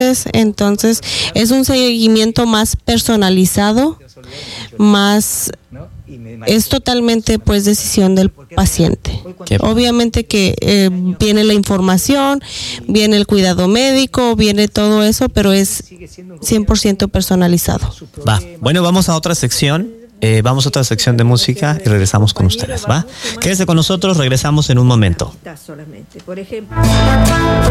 pacientes, entonces es un seguimiento más personalizado, más es totalmente pues decisión del paciente. Obviamente que viene la información, viene el cuidado médico, viene todo eso, pero es 100% personalizado. Va. Bueno, vamos a otra sección. Vamos a otra sección de música y regresamos con ustedes, ¿va? Quédese con nosotros, regresamos en un momento.